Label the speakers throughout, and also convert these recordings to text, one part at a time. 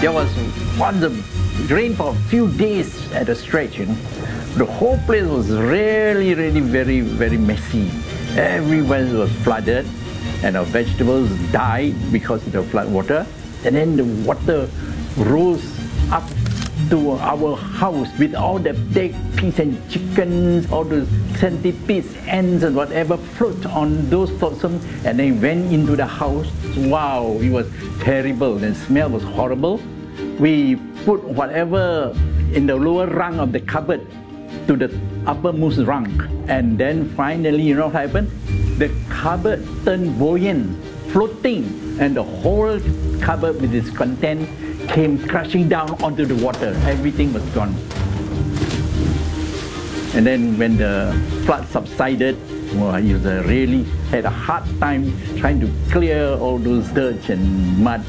Speaker 1: There was once a rain for a few days at a stretch, The whole place was really, really very, very messy. Everywhere was flooded and our vegetables died because of the flood water. And then the water rose up to our house with all the dead pigs and chickens, all those centipedes, ants and whatever float on those flotsam, and they went into the house. Wow, it was terrible. The smell was horrible. We put whatever in the lower rung of the cupboard to the uppermost rung, and then finally, you know what happened? The cupboard turned buoyant, floating, and the whole cupboard with its content came crashing down onto the water. Everything was gone. And then when the flood subsided, well, it was really had a hard time trying to clear all those dirt and mud.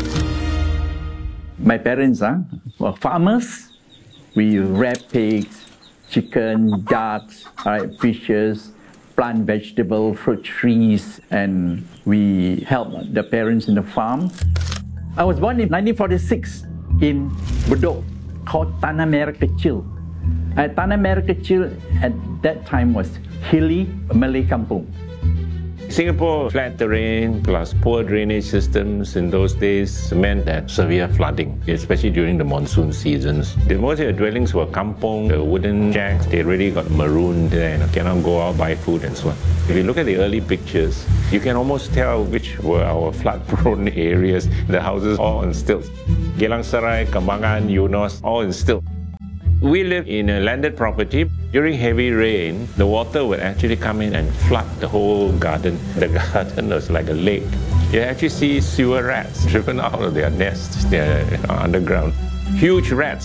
Speaker 1: My parents were farmers. We reared pigs, chicken, ducks, fishes, plant vegetable, fruit trees, and we helped the parents in the farm. I was born in 1946 in Bedok, called Tanah Merah Kecil. Tanah Merah Kecil at that time was hilly Malay kampung.
Speaker 2: Singapore flat terrain plus poor drainage systems in those days meant that severe flooding, especially during the monsoon seasons. Most of the dwellings were kampung, the wooden shacks, they really got marooned there and cannot go out, buy food and so on. If you look at the early pictures, you can almost tell which were our flood-prone areas. The houses all on stilts. Geylang Serai, Kembangan, Eunos, all in stilts. We live in a landed property. During heavy rain, the water would actually come in and flood the whole garden. The garden was like a lake. You actually see sewer rats driven out of their nests. They're underground. Huge rats,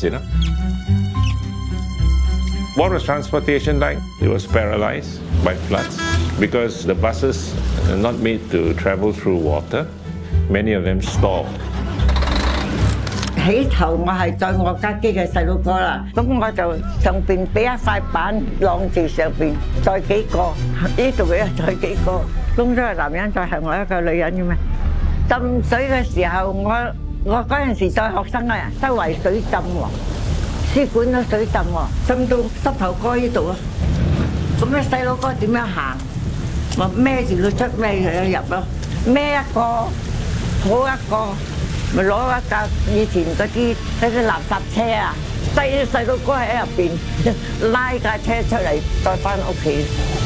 Speaker 2: What was transportation like? It was paralyzed by floods because the buses are not made to travel through water. Many of them stalled.
Speaker 3: 起頭我係載我家機嘅細佬哥啦，咁我就上邊俾一塊板晾住上邊，載幾個，呢度又載幾個，咁都係男人載係我一個女人嘅咩？浸水嘅時候，我嗰陣時載學生啊，周圍水浸喎，書館都水浸喎，浸到膝頭哥呢度啊，咁咧細佬哥點樣行？我孭住佢出孭佢入咯，孭一個好一個。咪攞一架以前嗰啲垃圾車啊，細佬哥喺入邊拉架車出嚟，再翻屋企。